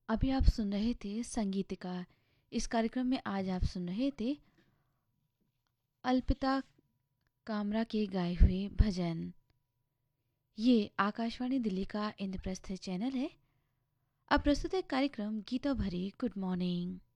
अभी आप सुन रहे थे संगीतिका। इस कार्यक्रम में आज आप सुन रहे थे अल्पिता कामरा के गाए हुए भजन। ये आकाशवाणी दिल्ली का इंद्रप्रस्थ चैनल है। अब प्रस्तुत है कार्यक्रम गीता भरी गुड मॉर्निंग।